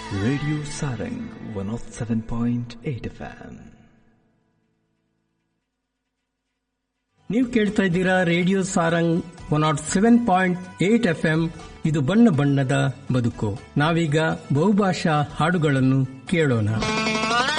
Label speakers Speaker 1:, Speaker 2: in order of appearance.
Speaker 1: Radio Sarang 107.8 FM.
Speaker 2: ನೀವು ಕೇಳ್ತಾ ಇದ್ದೀರಾ ರೇಡಿಯೋ ಸಾರಂಗ್ 107.8 FM. ಇದು ಬಣ್ಣ ಬಣ್ಣದ ಬದುಕು. ನಾವೀಗ ಬಹುಭಾಷಾ ಹಾಡುಗಳನ್ನು ಕೇಳೋಣ.